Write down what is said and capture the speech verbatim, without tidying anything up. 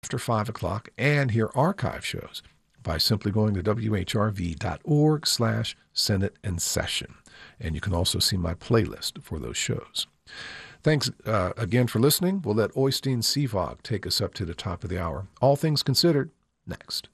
after five o'clock and hear archive shows by simply going to W H R V dot org slash Senate and Session. And you can also see my playlist for those shows. Thanks uh, again for listening. We'll let Oystein Sivag take us up to the top of the hour. All things considered, next.